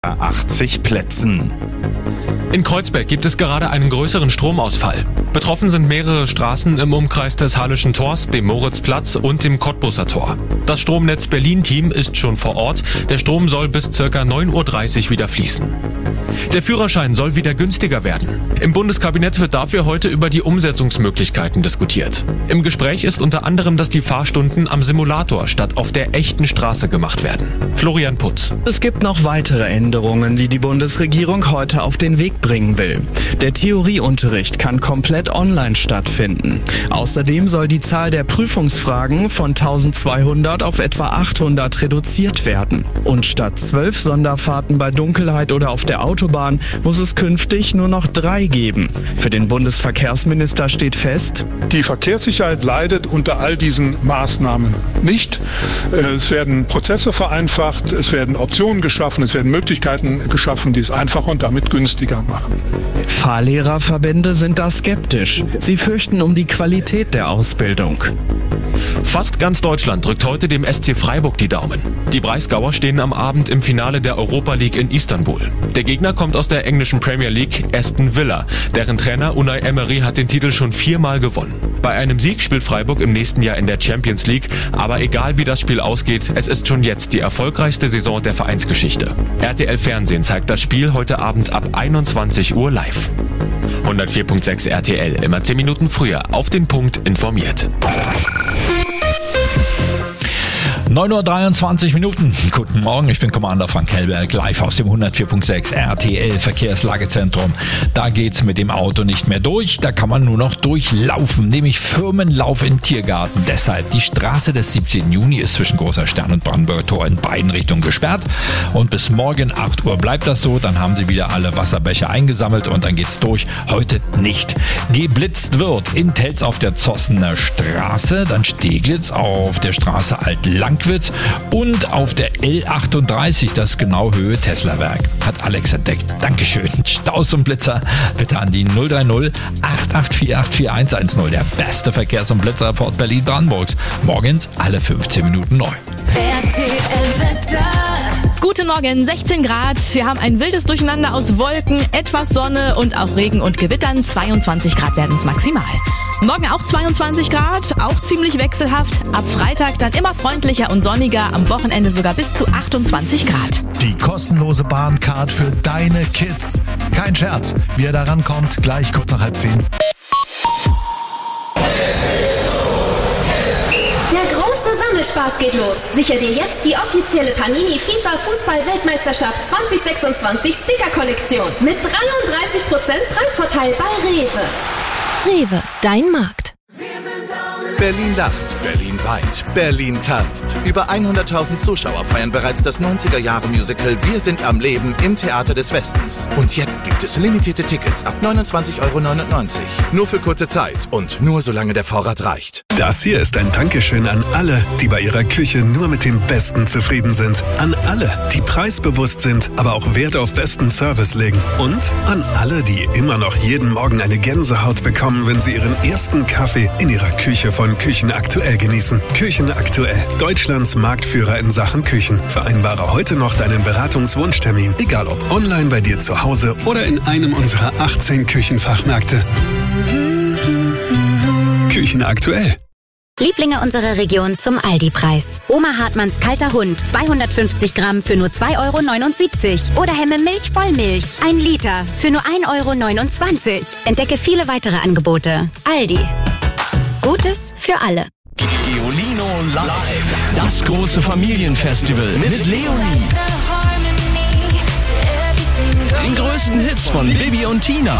80 Plätzen. In Kreuzberg gibt es gerade einen größeren Stromausfall. Betroffen sind mehrere Straßen im Umkreis des Halleschen Tors, dem Moritzplatz und dem Cottbuser Tor. Das Stromnetz Berlin-Team ist schon vor Ort. Der Strom soll bis ca. 9:30 Uhr wieder fließen. Der Führerschein soll wieder günstiger werden. Im Bundeskabinett wird dafür heute über die Umsetzungsmöglichkeiten diskutiert. Im Gespräch ist unter anderem, dass die Fahrstunden am Simulator statt auf der echten Straße gemacht werden. Florian Putz. Es gibt noch weitere Änderungen, die die Bundesregierung heute auf den Weg bringen will. Der Theorieunterricht kann komplett online stattfinden. Außerdem soll die Zahl der Prüfungsfragen von 1200 auf etwa 800 reduziert werden. Und statt 12 Sonderfahrten bei Dunkelheit oder auf der Autobahn muss es künftig nur noch 3 geben. Für den Bundesverkehrsminister steht fest: Die Verkehrssicherheit leidet unter all diesen Maßnahmen nicht. Es werden Prozesse vereinfacht, es werden Optionen geschaffen, es werden Möglichkeiten geschaffen, die es einfacher und damit günstiger machen. Fahrlehrerverbände sind da skeptisch. Sie fürchten um die Qualität der Ausbildung. Fast ganz Deutschland drückt heute dem SC Freiburg die Daumen. Die Breisgauer stehen am Abend im Finale der Europa League in Istanbul. Der Gegner kommt aus der englischen Premier League, Aston Villa. Deren Trainer Unai Emery hat den Titel schon 4-mal gewonnen. Bei einem Sieg spielt Freiburg im nächsten Jahr in der Champions League. Aber egal wie das Spiel ausgeht, es ist schon jetzt die erfolgreichste Saison der Vereinsgeschichte. RTL Fernsehen zeigt das Spiel heute Abend ab 21 Uhr live. 104.6 RTL, immer 10 Minuten früher, auf den Punkt informiert. 9:23 Uhr. Guten Morgen, ich bin Commander Frank Hellberg, live aus dem 104.6 RTL Verkehrslagezentrum. Da geht's mit dem Auto nicht mehr durch, da kann man nur noch durchlaufen, nämlich Firmenlauf in Tiergarten. Deshalb, die Straße des 17. Juni ist zwischen Großer Stern und Brandenburger Tor in beiden Richtungen gesperrt. Und bis morgen 8 Uhr bleibt das so, dann haben sie wieder alle Wasserbecher eingesammelt und dann geht's durch. Heute nicht. Geblitzt wird in Telz auf der Zossener Straße, dann Steglitz auf der Straße Alt-Langwitz und auf der L38, das genau Höhe Teslawerk. Hat Alex entdeckt. Dankeschön. Staus und Blitzer bitte an die 030 884 84110. Der beste Verkehrs- und Blitzerreport Berlin-Brandenburgs. Morgens alle 15 Minuten neu. Guten Morgen, 16 Grad. Wir haben ein wildes Durcheinander aus Wolken, etwas Sonne und auch Regen und Gewittern. 22 Grad werden es maximal. Morgen auch 22 Grad, auch ziemlich wechselhaft. Ab Freitag dann immer freundlicher und sonniger, am Wochenende sogar bis zu 28 Grad. Die kostenlose Bahncard für deine Kids. Kein Scherz, wie ihr da rankommt, gleich kurz nach 9:30. Der große Sammelspaß geht los. Sicher dir jetzt die offizielle Panini FIFA Fußball-Weltmeisterschaft 2026 Sticker-Kollektion mit 33% Preisvorteil bei Rewe. Rewe, dein Markt. Berlin lacht, Berlin weint, Berlin tanzt. Über 100.000 Zuschauer feiern bereits das 90er-Jahre-Musical Wir sind am Leben im Theater des Westens. Und jetzt gibt es limitierte Tickets ab 29,99 €. Nur für kurze Zeit und nur solange der Vorrat reicht. Das hier ist ein Dankeschön an alle, die bei ihrer Küche nur mit dem Besten zufrieden sind. An alle, die preisbewusst sind, aber auch Wert auf besten Service legen. Und an alle, die immer noch jeden Morgen eine Gänsehaut bekommen, wenn sie ihren ersten Kaffee in ihrer Küche von Küchen Aktuell genießen. Küchen Aktuell, Deutschlands Marktführer in Sachen Küchen. Vereinbare heute noch deinen Beratungswunschtermin, egal ob online bei dir zu Hause oder in einem unserer 18 Küchenfachmärkte. Küchen Aktuell. Lieblinge unserer Region zum Aldi-Preis. Oma Hartmanns kalter Hund, 250 Gramm für nur 2,79 € Oder Hemme Milch Vollmilch, 1 Liter für nur 1,29 €. Entdecke viele weitere Angebote. Aldi. Gutes für alle. Geolino Live. Das große Familienfestival mit Leonie. Den größten Hits von Bibi und Tina.